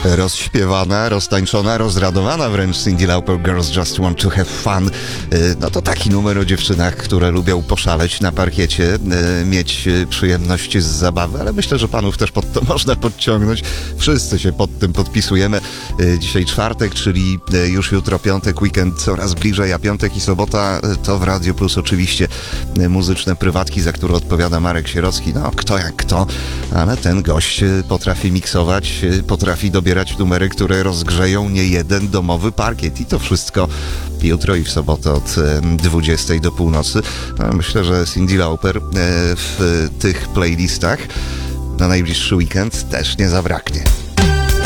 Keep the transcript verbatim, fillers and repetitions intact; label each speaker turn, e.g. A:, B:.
A: Rozśpiewana, roztańczona, rozradowana wręcz Cyndi Lauper, Girls Just Want to Have Fun. No to taki numer o dziewczynach, które lubią poszaleć na parkiecie, mieć przyjemność z zabawy, ale myślę, że panów też pod to można podciągnąć. Wszyscy się pod tym podpisujemy. Dzisiaj czwartek, czyli już jutro piątek, weekend coraz bliżej, a piątek i sobota to w Radio Plus oczywiście muzyczne prywatki, za które odpowiada Marek Sierocki. No, kto jak kto, ale ten gość potrafi miksować, potrafi dobierać numery, które rozgrzeją niejeden domowy parkiet. I to wszystko jutro i w sobotę od dwudziestej do północy. No, myślę, że Cyndi Lauper w tych playlistach na najbliższy weekend też nie zabraknie.